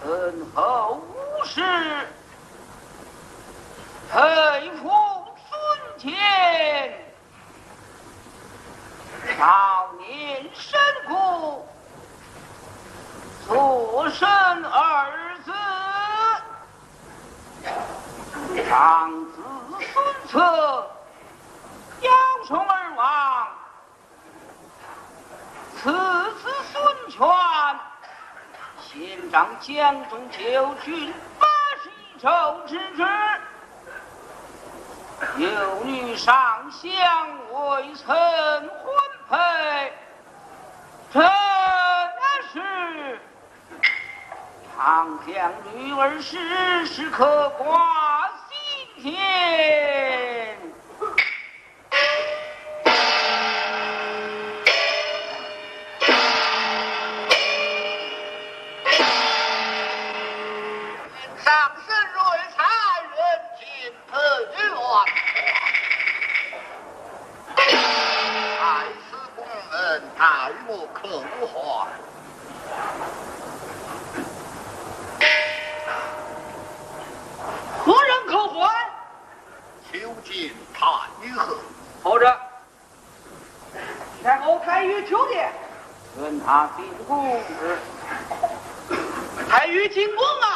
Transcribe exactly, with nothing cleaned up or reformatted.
thân后无事，佩服孙乾。少年身故，所生儿子，长子孙策夭寿而亡，次子孙权现掌江中九郡八十一州之职，有女上相未曾婚配，这乃是堂将女儿时时刻挂心田。 上身瑞才人尽可愿，在此公人待我可还？ 何人可还？ 求见太后。 候着，前后太尉求见，问他进宫之。太尉进宫啊！